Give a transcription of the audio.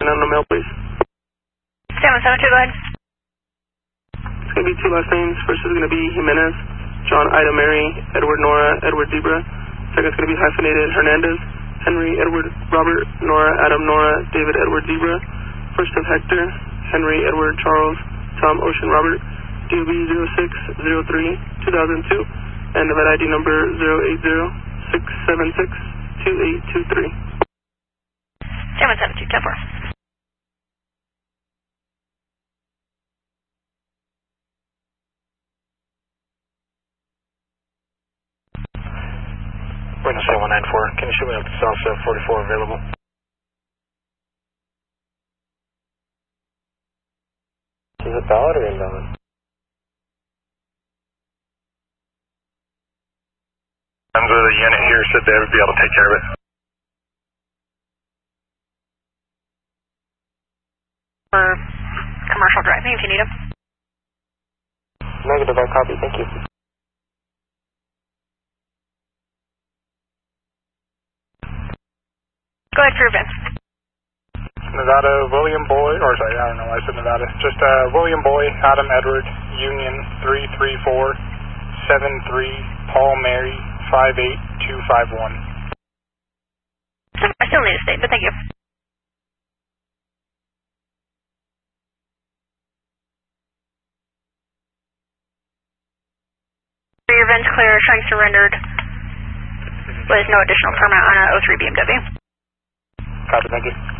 on the mail, please. 772, go ahead. It's going to be two last names. First is going to be Jimenez, John Ida Mary, Edward Nora, Edward Debra. Second is going to be hyphenated Hernandez, Henry Edward Robert Nora Adam Nora David Edward Debra. First of Hector, Henry Edward Charles Tom Ocean Robert, DOB 0603-2002, and the ID number 080-676-2823. 772, 10-4. Buenos 7194, can you show me up to South 744 available? Is it valid or invalid? The unit here should they be able to take care of it. For commercial driving, if you need them. Negative, I copy, thank you. Go ahead for events. Nevada, William Boy, or sorry, I don't know why I said Nevada. Just William Boy, Adam Edward, Union 334-73, Paul Mary, 58251. I still need a state, but thank you. Your event's clear, strike surrendered with no additional permit on a 03 BMW. Copy, thank you.